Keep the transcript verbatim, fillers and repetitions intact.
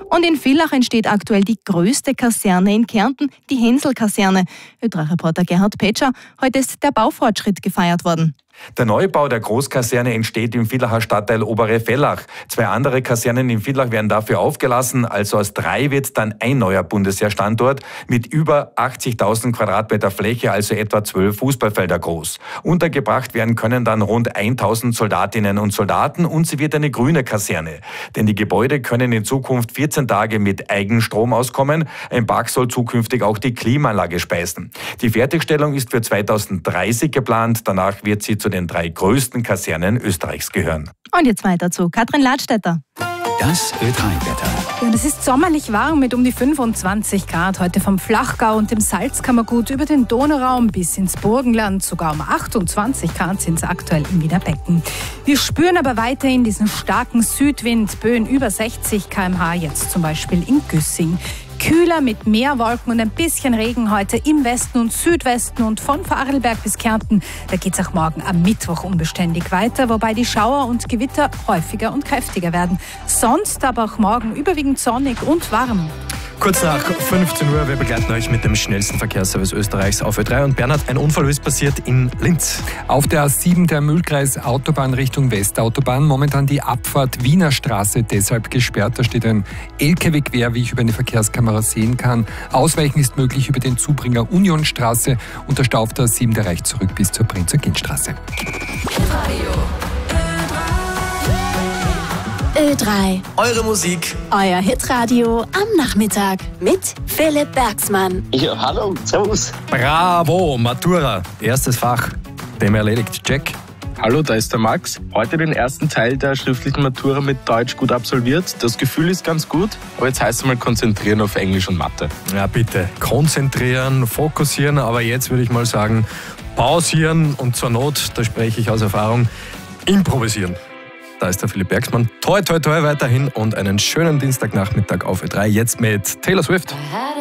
Und in Villach entsteht aktuell die größte Kaserne in Kärnten, die Hensel-Kaserne. Ö drei Reporter Gerhard Petscher, heute ist der Baufortschritt gefeiert worden. Der Neubau der Großkaserne entsteht im Villacher Stadtteil Obere Vellach. Zwei andere Kasernen in Villach werden dafür aufgelassen. Also aus drei wird dann ein neuer Bundesheerstandort mit über achtzigtausend Quadratmeter Fläche, also etwa zwölf Fußballfelder groß. Untergebracht werden können dann rund tausend Soldatinnen und Soldaten und sie wird eine grüne Kaserne. Denn die Gebäude können in Zukunft vierzehn Tage mit Eigenstrom auskommen. Ein Park soll zukünftig auch die Klimaanlage speisen. Die Fertigstellung ist für zweitausenddreißig geplant. Danach wird sie zu den drei größten Kasernen Österreichs gehören. Und jetzt weiter zu Katrin Ladstätter. Das Ö drei Wetter. Ja, es ist sommerlich warm mit um die fünfundzwanzig Grad. Heute vom Flachgau und dem Salzkammergut über den Donauraum bis ins Burgenland. Sogar um achtundzwanzig Grad sind es aktuell im Wiener Becken. Wir spüren aber weiterhin diesen starken Südwind, Böen über sechzig Kilometer pro Stunde, jetzt zum Beispiel in Güssing. Kühler mit mehr Wolken und ein bisschen Regen heute im Westen und Südwesten und von Vorarlberg bis Kärnten. Da geht es auch morgen am Mittwoch unbeständig weiter, wobei die Schauer und Gewitter häufiger und kräftiger werden. Sonst aber auch morgen überwiegend sonnig und warm. Kurz nach fünfzehn Uhr, wir begleiten euch mit dem schnellsten Verkehrsservice Österreichs auf Ö drei. Und Bernhard, ein Unfall ist passiert in Linz. Auf der A sieben der Mühlkreis Autobahn Richtung Westautobahn, momentan die Abfahrt Wiener Straße deshalb gesperrt. Da steht ein L K W quer, wie ich über eine Verkehrskamera sehen kann. Ausweichen ist möglich über den Zubringer Unionstraße und der Stau auf der A sieben, der reicht zurück bis zur Prinz-Eugen-Straße. Ö drei. Eure Musik. Euer Hitradio am Nachmittag mit Philipp Bergsmann. Ja, hallo, servus. Bravo, Matura. Erstes Fach. Thema erledigt. Check. Hallo, da ist der Max. Heute den ersten Teil der schriftlichen Matura mit Deutsch gut absolviert. Das Gefühl ist ganz gut, aber jetzt heißt es mal konzentrieren auf Englisch und Mathe. Ja, bitte. Konzentrieren, fokussieren, aber jetzt würde ich mal sagen, pausieren und zur Not, da spreche ich aus Erfahrung, improvisieren. Da ist der Philipp Bergsmann. Toi, toi, toi weiterhin und einen schönen Dienstagnachmittag auf Ö drei. Jetzt mit Taylor Swift.